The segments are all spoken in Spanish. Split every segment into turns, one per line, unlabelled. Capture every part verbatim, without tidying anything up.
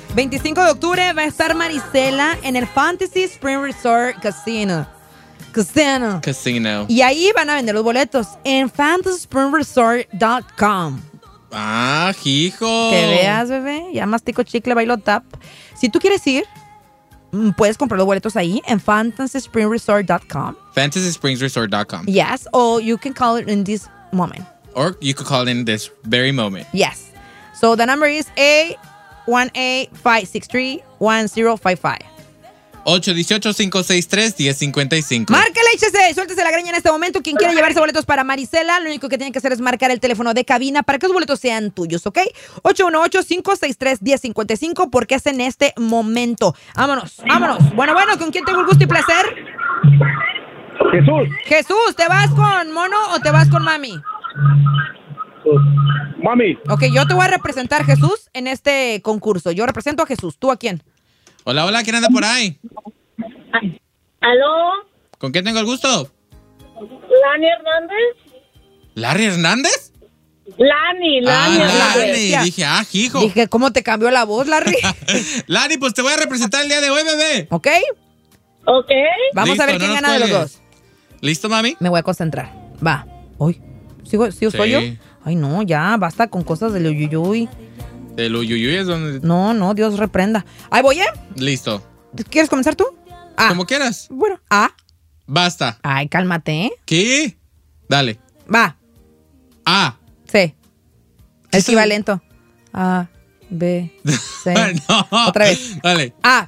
veinticinco de octubre va a estar Marisela en el Fantasy Spring Resort Casino. Casino.
Casino.
Y ahí van a vender los boletos en fantasy spring resort dot com.
Ah, hijo.
Que veas, bebé. Ya mastico chicle, bailo tap. Si tú quieres ir, puedes comprar los boletos ahí en fantasy spring resort dot com.
fantasy springs resort dot com.
Yes, or you can call it in this moment.
Or you could call it in this very moment.
Yes. So the number is A one eight five six three one zero five five.
ocho uno ocho, cinco seis tres, uno cero cinco cinco.
Márcale, H C, suéltese la greña en este momento. Quien quiera llevarse boletos para Marisela, lo único que tiene que hacer es marcar el teléfono de cabina para que los boletos sean tuyos, ¿ok? ocho uno ocho, cinco seis tres, uno cero cinco cinco, porque es en este momento. Vámonos, vámonos. Bueno, bueno, ¿con quién tengo el gusto y placer?
Jesús.
Jesús, ¿te vas con Mono o te vas con Mami?
Mami.
Ok, yo te voy a representar, Jesús, en este concurso. Yo represento a Jesús. ¿Tú a quién?
Hola, hola, ¿quién anda por ahí?
¿Aló?
¿Con quién tengo el gusto?
¿Lani Hernández?
¿Larry Hernández?
Lani, Lani
Ah,
Hernández.
Lani. Dije, ah, hijo.
Dije, ¿cómo te cambió la voz, Larry?
Lani, pues te voy a representar el día de hoy, bebé.
¿Ok?
Ok.
Vamos
Listo,
a ver
no
quién
nos
gana de los
cuelgues.
dos.
¿Listo, mami?
Me voy a concentrar. Va. Hoy. ¿Sigo, sigo soy
Sí.
yo? Ay, no, ya, basta con cosas de uyuyuy.
El uyuyuy es donde...
No, no, Dios reprenda. Ahí voy, ¿eh?
Listo.
¿Quieres comenzar tú? A.
Como quieras.
Bueno, A.
Basta.
Ay, cálmate, ¿eh?
¿Qué? Dale.
Va.
A.
C.
¿Qué
Es
es el-
equivalente. A, B, C.
No.
Otra vez.
Dale.
A,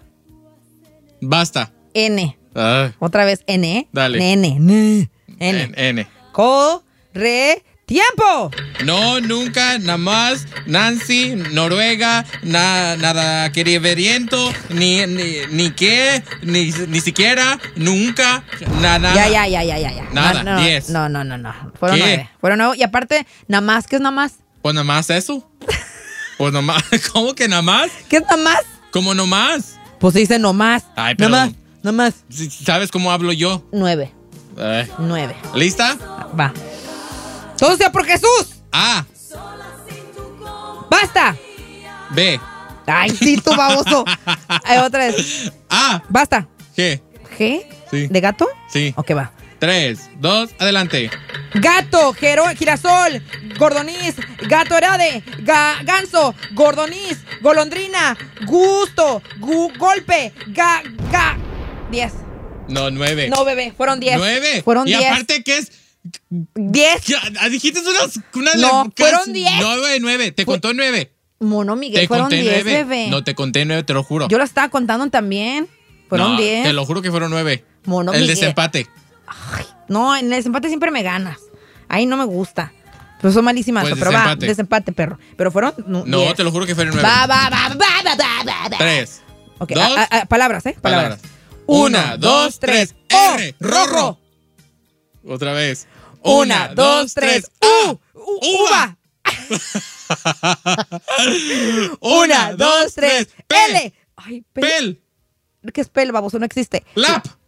Basta.
N.
Ah,
Otra vez, N. ¿eh?
Dale.
N. N. N.
N. N.
Corre. ¡Tiempo!
No, nunca, nada más, Nancy, Noruega, na, nada querieveriento, ni, ni, ni qué, ni, ni siquiera, nunca, nada.
Ya, ya, ya, ya, ya, ya.
Nada,
no, no,
diez.
No, no, no, no. Fueron
¿Qué?
nueve. Fueron nueve. Y aparte, nada más, ¿qué es nada más?
Pues nada más eso. Pues nada más, ¿cómo que nada más?
¿Qué es nada más?
¿Cómo no más?
Pues se dice no más.
Ay, pero-
Nada más, nada más.
Si- ¿Sabes cómo hablo yo?
Nueve.
Eh,
Nueve.
¿Lista?
Va. Todo sea por Jesús.
A,
¡Basta!
B,
Ay, sí, tú baboso. Ay, otra vez.
A,
Basta.
G.
¿G?
Sí.
¿De gato?
Sí.
Ok, va.
Tres, dos, adelante.
Gato, gero, girasol, gordoniz, gato herade, ga, ganso, gordoniz, golondrina, gusto, gu, golpe, ga, ga. Diez.
No, nueve.
No, bebé, fueron diez.
Nueve.
Fueron
y
diez.
aparte, ¿qué es?
Diez.
¿Qué? Ah, dijiste unas... unas
No,
casi
fueron diez.
Nueve, nueve. Te
Fu-
contó nueve.
Mono Miguel,
Te
fueron
conté
diez,
nueve.
bebé.
No, te conté nueve, te lo juro.
Yo lo estaba contando también. Fueron
No,
diez.
Te lo juro que fueron nueve.
Mono
El
Miguel.
desempate.
No, en el desempate siempre me ganas. Ahí no me gusta. Pero son malísimas.
Pues
pero
desempate.
va, desempate, perro. Pero fueron no,
No,
diez.
te lo juro que fueron nueve.
Va, va, va, va, va, va, va, va.
Tres.
Ok,
Dos.
a- a- a- palabras, ¿eh? Palabras.
Palabras.
Una,
Una,
dos,
dos,
tres.
tres.
O,
R.
rojo.
Otra vez.
Una, dos, tres. U, u- uva. Una, dos, tres.
P.
L. Ay, pel.
Pel.
¿Qué es pel, baboso? No existe.
Lap.